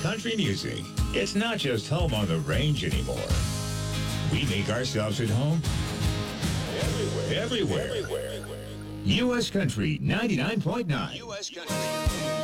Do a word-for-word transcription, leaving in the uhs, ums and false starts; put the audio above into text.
country music. It's not just home on the range anymore. We make ourselves at home everywhere. Everywhere. U S Country ninety-nine point nine. U S Country.